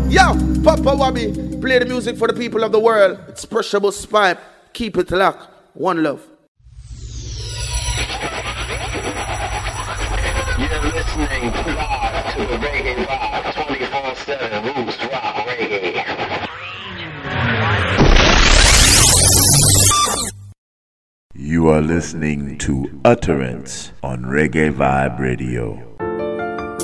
Yo, Papa Wabby, play the music for the people of the world. It's Pressure Bus Pipe. Keep it locked. One love. You're listening live to the Reggae Vibe 24/7 Roots Rock Reggae. You are listening to Utterance on Reggae Vibe Radio.